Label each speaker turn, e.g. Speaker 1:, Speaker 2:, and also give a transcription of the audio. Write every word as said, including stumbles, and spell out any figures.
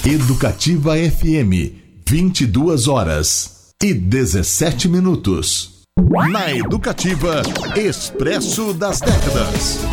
Speaker 1: Educativa F M, vinte e duas horas e dezessete minutos. Na Educativa, Expresso das Décadas.